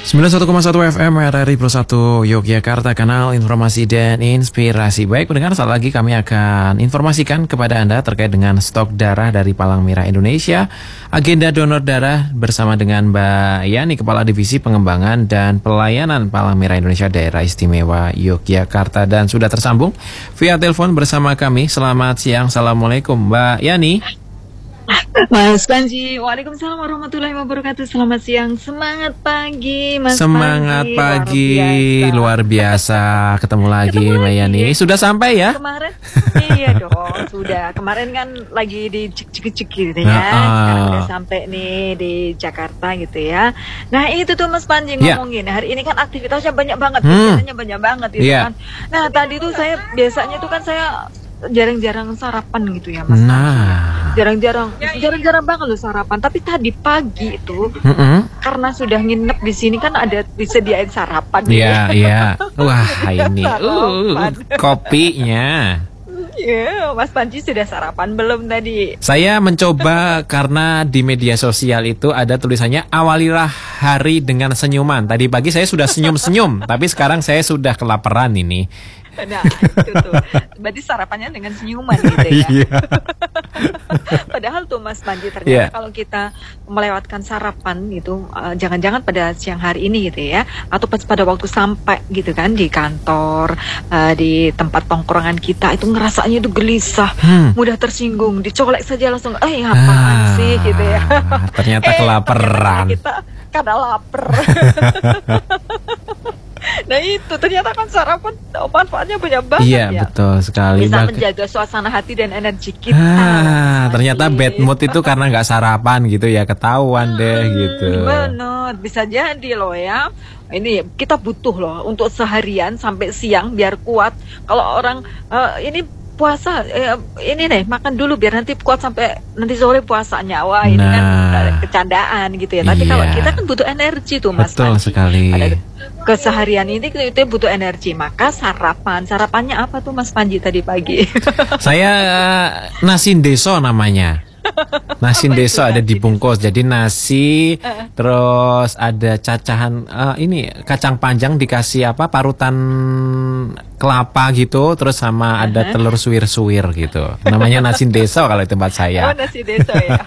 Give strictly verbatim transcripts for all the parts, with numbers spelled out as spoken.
sembilan puluh satu koma satu F M R R I Pro satu Yogyakarta, kanal informasi dan inspirasi. Baik pendengar, saat lagi kami akan informasikan kepada Anda terkait dengan stok darah dari Palang Merah Indonesia, agenda donor darah bersama dengan Mbak Yani, Kepala Divisi Pengembangan dan Pelayanan Palang Merah Indonesia Daerah Istimewa Yogyakarta, dan sudah tersambung via telepon bersama kami. Selamat siang, Assalamualaikum Mbak Yani. Mas Panji, waalaikumsalam warahmatullahi wabarakatuh. Selamat siang, semangat pagi Mas Semangat Panji. pagi, Luar biasa, luar biasa. Ketemu lagi Ketemu Mbak lagi. Yani. Sudah sampai ya? Kemarin, iya dong, sudah. Kemarin kan lagi di cek-cek gitu ya. Nah, uh. Sekarang udah sampai nih di Jakarta gitu ya. Nah itu tuh Mas Panji Yeah. ngomongin, hari ini kan aktivitasnya banyak banget, Hmm. kegiatannya banyak banget gitu Yeah. kan. Nah tadi tuh saya, biasanya tuh kan saya jarang-jarang sarapan gitu ya Mas Panji. Nah. Jarang-jarang, jarang-jarang banget loh sarapan. Tapi tadi pagi itu, Mm-mm. karena sudah nginep di sini kan ada disediain sarapan. Iya, iya. Wah, ini uh, Sarapan. kopinya. Iya, Mas Panji sudah sarapan belum tadi? Saya mencoba karena di media sosial itu ada tulisannya awalilah hari dengan senyuman. Tadi pagi saya sudah senyum-senyum, tapi sekarang saya sudah kelaparan ini. Nah, itu tuh. Berarti sarapannya dengan senyuman gitu ya. Iya. Padahal tuh Mas Panji, ternyata Yeah. kalau kita melewatkan sarapan gitu, uh, jangan-jangan pada siang hari ini gitu ya, atau pas pada waktu sampai gitu kan di kantor, uh, di tempat tongkrongan kita, itu ngerasanya itu gelisah, Hmm. mudah tersinggung, dicolek saja langsung, eh apaan Ah, sih gitu ya. ternyata Eh, kelaparan. ternyata kita karena lapar. Nah itu ternyata kan sarapan manfaatnya banyak banget Iya, ya. betul sekali. Bisa Bak- menjaga suasana hati dan energi kita. Ah, Mas ternyata Panji. bad mood itu karena nggak sarapan gitu ya, ketahuan deh Hmm, gitu. Bener, bisa jadi loh ya. Ini kita butuh loh untuk seharian sampai siang biar kuat. Kalau orang eh, ini puasa, eh, ini nih makan dulu biar nanti kuat sampai nanti sore puasanya. Wah ini kan Nah. kecandaan gitu ya. Tapi kalau Iya. kita kan butuh energi tuh Mas Betul Panji. sekali. Pada keseharian ini kita butuh energi. Maka sarapan, sarapannya apa tuh Mas Panji tadi pagi? Saya eh, nasi deso namanya. Nasi Apa itu deso ada nasi dibungkus. Jadi nasi, Eh. terus ada cacahan eh, ini kacang panjang dikasih apa parutan kelapa gitu, terus sama ada Uh-huh. telur suwir-suwir gitu. Namanya nasi deso kalau di tempat Oh saya. nasi desa ya.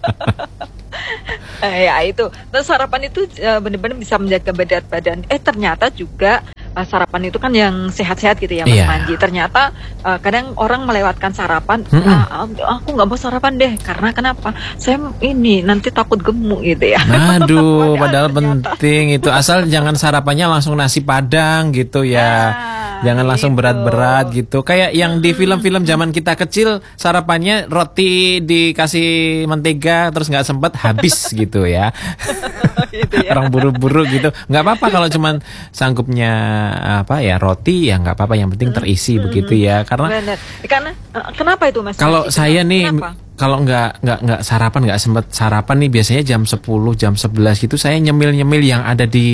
Eh, ya itu. Terus sarapan itu eh, benar-benar bisa menjaga berat badan. Eh ternyata juga eh, sarapan itu kan yang sehat-sehat gitu ya Mas Iya. Panji. Ternyata eh, kadang orang melewatkan sarapan. Mm-mm. "Ah, ah, aku nggak mau sarapan deh. Karena kenapa? Saya ini nanti takut gemuk gitu ya. Aduh, padahal ternyata. penting itu. Asal jangan sarapannya langsung nasi padang gitu ya. Nah, Jangan langsung itu. berat-berat gitu. Kayak yang di film-film zaman kita kecil, sarapannya roti dikasih mentega terus nggak sempet habis gitu ya. Gitu ya. Orang buru-buru gitu. Nggak apa-apa kalau cuman sanggupnya apa ya roti ya nggak apa-apa. Yang penting terisi begitu ya. Karena Benar. Karena eh, kenapa itu Mas? kalau Panji? saya nih Kenapa? kalau nggak nggak nggak sarapan nggak sempet sarapan nih biasanya jam sepuluh jam sebelas gitu saya nyemil-nyemil yang ada di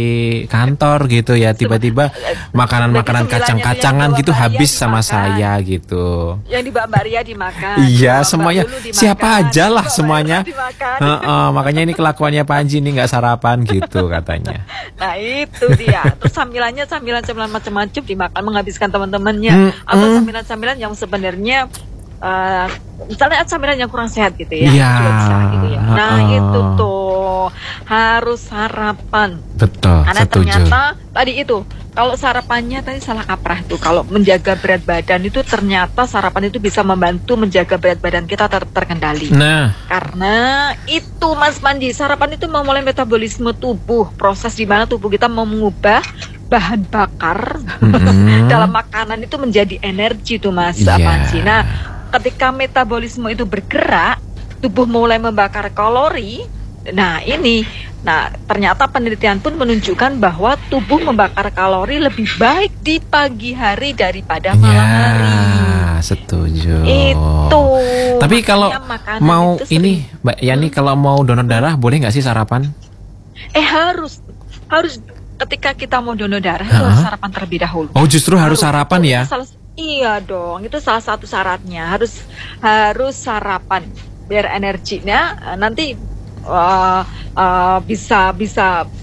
kantor gitu ya, tiba-tiba makanan-makanan Berarti kacang-kacangan sembilan yang gitu dibawa Mbak habis Ria sama dimakan. saya gitu. Yang di Mbak Maria dimakan. Iya, Mbak semuanya Lulu dimakan, siapa aja lah Mbak semuanya. Maria dimakan. Heeh, makanya ini kelakuannya Panji nih nggak sarapan gitu katanya. Nah itu dia. Terus samilannya samilan-samilan macam-macam dimakan menghabiskan teman-temannya, Hmm, atau hmm. samilan-samilan yang sebenarnya eh, misalnya samilan yang kurang sehat gitu ya. Iya, juga bisa gitu ya. Nah heeh. itu tuh harus sarapan. Betul, Karena setuju. ternyata tadi itu kalau sarapannya tadi salah kaprah tuh. Kalau menjaga berat badan itu ternyata sarapan itu bisa membantu menjaga berat badan kita ter- terkendali. Nah, Karena itu Mas Panji, sarapan itu memulai metabolisme tubuh, proses di mana tubuh kita mau mengubah bahan bakar mm-mm. dalam makanan itu menjadi energi tuh Mas Iya. Panji. Nah, ketika metabolisme itu bergerak, tubuh mulai membakar kalori. Nah, ini nah ternyata penelitian pun menunjukkan bahwa tubuh membakar kalori lebih baik di pagi hari daripada malam hari. Ya, setuju. Itu. Tapi kalau Makanya makanan mau itu sering- ini, Mbak Yani, kalau mau donor darah boleh nggak sih sarapan? Eh harus harus ketika kita mau donor darah itu Ha-ha. harus sarapan terlebih dahulu. Oh, justru harus sarapan ya? Salah- iya dong, itu salah satu syaratnya harus harus sarapan biar energinya eh, nanti uh, uh, bisa bisa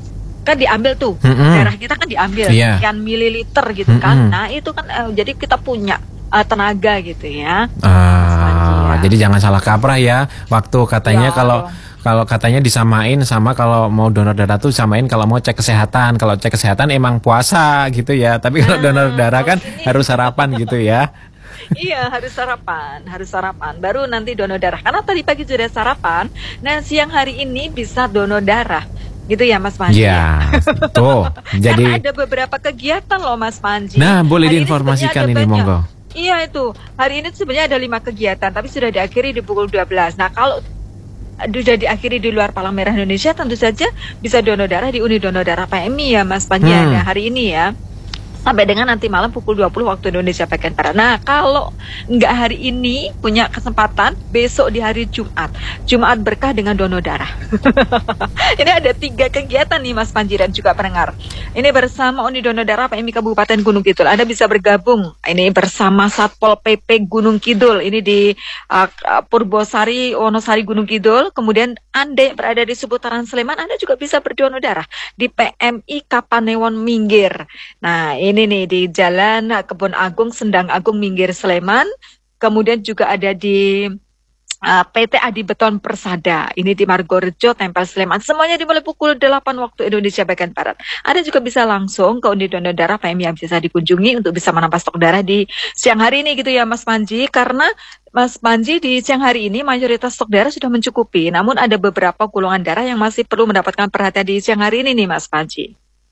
kan diambil tuh, Mm-mm. darah kita kan diambil Iya. sekian mililiter gitu kan. Mm-mm. Nah itu kan eh, jadi kita punya eh, tenaga gitu ya. Ah, ya. jadi jangan salah kaprah ya. Waktu katanya Ya, kalau dong. kalau katanya disamain sama kalau mau donor darah tuh samain kalau mau cek kesehatan. Kalau cek kesehatan emang puasa gitu ya. Tapi kalau Nah, donor darah kan kalau ini- harus sarapan gitu ya. Iya, harus sarapan, harus sarapan. Baru nanti donor darah. Karena tadi pagi sudah sarapan. Nah, siang hari ini bisa donor darah. Gitu ya, Mas Panji. Iya, tuh. Karena Jadi ada beberapa kegiatan loh, Mas Panji. nah, boleh Hari ini diinformasikan sebenarnya ini ada banyak. monggo. Iya itu. Hari ini sebenarnya ada lima kegiatan, tapi sudah diakhiri di pukul dua belas. Nah, kalau sudah diakhiri di luar Palang Merah Indonesia, tentu saja bisa donor darah di Uni Donor Darah P M I ya, Mas Panji. Hmm. Ada hari ini ya. Sampai dengan nanti malam pukul dua puluh waktu Indonesia bagian Barat. Nah, kalau nggak hari ini punya kesempatan, besok di hari Jumat. Jumat berkah dengan donor darah. Ini ada tiga kegiatan nih Mas Panji dan juga pendengar. Ini bersama Uni Donor Darah P M I Kabupaten Gunung Kidul. Anda bisa bergabung ini bersama Satpol P P Gunung Kidul. Ini di uh, Purbosari, Wonosari Gunung Kidul. Kemudian Anda yang berada di seputaran Sleman, Anda juga bisa berdonor darah di P M I Kapanewon Minggir. Nah, ini nih di Jalan Kebun Agung, Sendang Agung, Minggir, Sleman. Kemudian juga ada di uh, P T Adi Beton Persada. Ini di Margorejo, Tempel Sleman. Semuanya dimulai pukul delapan waktu Indonesia bagian Barat. Anda juga bisa langsung ke Uni Donor Darah P M I yang bisa dikunjungi untuk bisa menambah stok darah di siang hari ini gitu ya Mas Panji. Karena Mas Panji di siang hari ini mayoritas stok darah sudah mencukupi. Namun ada beberapa golongan darah yang masih perlu mendapatkan perhatian di siang hari ini nih Mas Panji.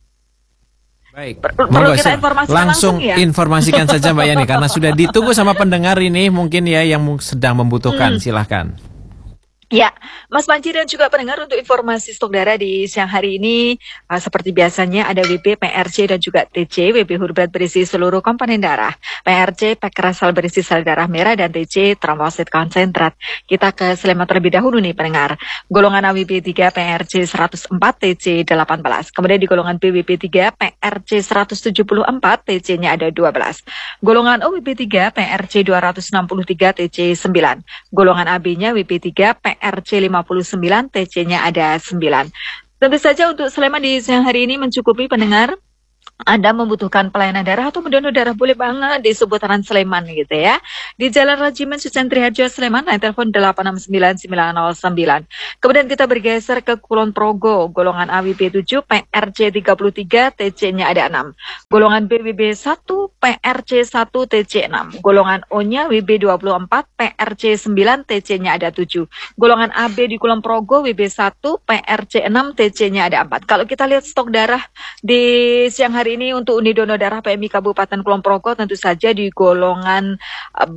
Baik, Per- perlu monggo, kita Sir. informasikan langsung langsung ya? informasikan saja Mbak Yani karena sudah ditunggu sama pendengar ini mungkin ya yang mu- sedang membutuhkan. Hmm. Silahkan. Ya, Mas Panji dan juga pendengar untuk informasi stok darah di siang hari ini uh, seperti biasanya ada W B, P R C dan juga T C. W B Hurbat berisi seluruh komponen darah, P R C Pekrasal berisi sel darah merah dan T C trombosit konsentrat. Kita ke Sleman terlebih dahulu nih pendengar. Golongan A W B tiga P R C seratus empat T C delapan belas. Kemudian di golongan B W B tiga P R C seratus tujuh puluh empat T C-nya ada dua belas. Golongan O W B tiga P R C dua ratus enam puluh tiga T C sembilan. Golongan A B-nya W B tiga P R C lima puluh sembilan T C-nya ada sembilan. Tentu saja untuk Sleman di siang hari ini mencukupi pendengar. Anda membutuhkan pelayanan darah atau mendonor darah boleh banget di seputaran Sleman gitu ya. Di Jalan Rajiman Sucentri Harjo Sleman, line telepon delapan enam sembilan sembilan nol sembilan. Kemudian kita bergeser ke Kulon Progo, golongan A W B tujuh P R C tiga puluh tiga T C-nya ada enam. Golongan B W B satu P R C satu T C enam. Golongan O-nya W B dua puluh empat P R C sembilan T C-nya ada tujuh. Golongan A B di Kulon Progo W B satu P R C enam T C-nya ada empat. Kalau kita lihat stok darah di siang hari ini untuk Uni Donor Darah P M I Kabupaten Kulon Progo tentu saja di golongan uh,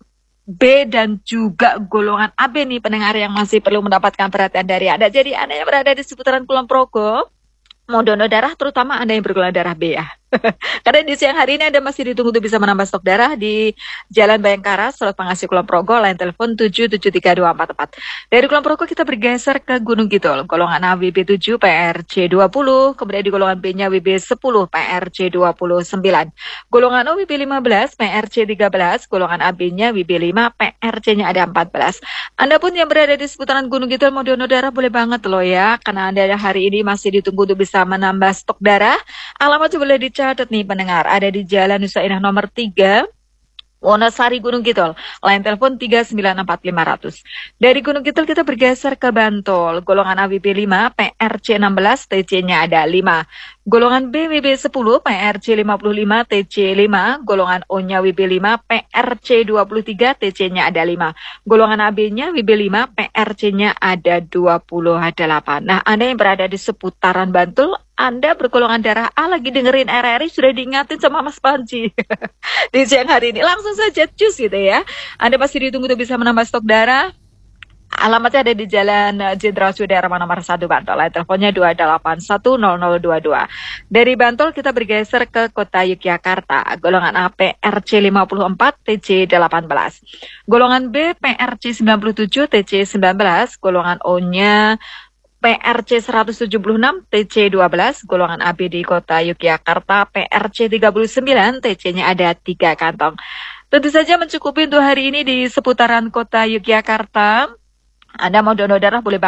B dan juga golongan A B nih pendengar yang masih perlu mendapatkan perhatian dari Anda. Jadi Anda yang berada di seputaran Kulon Progo mau donor darah, terutama Anda yang bergolongan darah B ya. Karena di siang hari ini Anda masih ditunggu untuk bisa menambah stok darah di Jalan Bayangkara, Slot Pangasih Kulon Progo, line telepon tujuh tujuh tiga dua empat empat. Dari Kulon Progo kita bergeser ke Gunung Kidul, golongan A W B tujuh P R C dua puluh, kemudian di golongan B-nya W B sepuluh P R C dua puluh sembilan. Golongan O W B lima belas P R C tiga belas, golongan A B-nya W B lima P R C-nya ada empat belas. Anda pun yang berada di seputaran Gunung Kidul mau donor darah boleh banget loh ya, karena Anda hari ini masih ditunggu untuk bisa menambah stok darah. Alamat boleh dicatat nih pendengar, ada di Jalan Nusa Indah nomor tiga, Wonosari Gunung Kidul, line telepon tiga sembilan empat lima nol nol. Dari Gunung Kidul kita bergeser ke Bantul, golongan A W B lima P R C enam belas T C-nya ada lima. Golongan B W B sepuluh P R C lima puluh lima T C lima, golongan O-nya W B lima P R C dua puluh tiga T C-nya ada lima. Golongan A B-nya W B lima P R C-nya ada dua puluh delapan. Nah, Anda yang berada di seputaran Bantul, Anda bergolongan darah A lagi dengerin R R I sudah diingatin sama Mas Panji di siang hari ini. Langsung saja cus gitu ya. Anda masih ditunggu untuk bisa menambah stok darah. Alamatnya ada di Jalan Jenderal Sudirman nomor satu Bantul. Teleponnya dua delapan satu nol nol dua dua. Dari Bantul kita bergeser ke Kota Yogyakarta. Golongan A P R C lima puluh empat T C delapan belas. Golongan B P R C sembilan puluh tujuh T C sembilan belas. Golongan O-nya P R C seratus tujuh puluh enam T C dua belas. Golongan A B di Kota Yogyakarta P R C tiga puluh sembilan T C-nya ada tiga kantong. Tentu saja mencukupi untuk hari ini di seputaran Kota Yogyakarta. Anda mau donor darah boleh banget.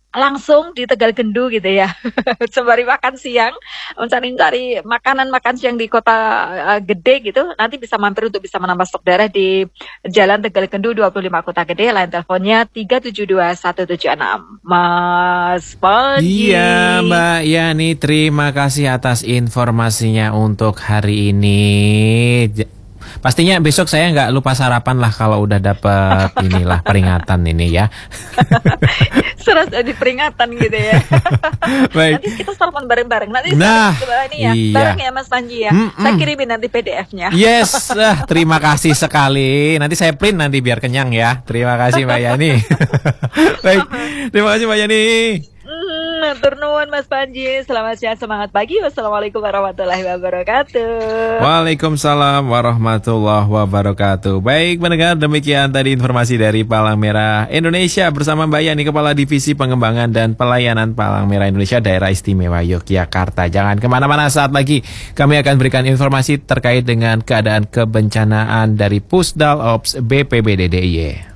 langsung di Tegal Gendu gitu ya, sembari makan siang, mencari-cari makanan makan siang di kota uh, gede gitu, nanti bisa mampir untuk bisa menambah stok darah di Jalan Tegal Gendu dua puluh lima Kota Gede, line teleponnya tiga tujuh dua satu tujuh enam. Mas Panji. Iya Mbak Yani, terima kasih atas informasinya untuk hari ini. J- Pastinya besok saya nggak lupa sarapan lah kalau udah dapet inilah peringatan ini ya. Serasa jadi peringatan gitu ya. Baik. Nanti kita sarapan bareng-bareng. Nanti Nah, saya- ini ya, iya. bareng ya Mas Panji ya. Mm-mm. Saya kirimin nanti P D F-nya. Yes, ah, terima kasih sekali. Nanti saya print nanti biar kenyang ya. Terima kasih Mbak Yani. Baik, terima kasih Mbak Yani. Hmm, tur nuwun Mas Panji. Selamat siang, semangat pagi. Wassalamualaikum warahmatullahi wabarakatuh. Waalaikumsalam warahmatullahi wabarakatuh. Baik pendengar, demikian tadi informasi dari Palang Merah Indonesia bersama Mbak Yani, Kepala Divisi Pengembangan dan Pelayanan Palang Merah Indonesia Daerah Istimewa Yogyakarta. Jangan kemana-mana, saat lagi kami akan berikan informasi terkait dengan keadaan kebencanaan dari Pusdal Ops B P B D D I Y.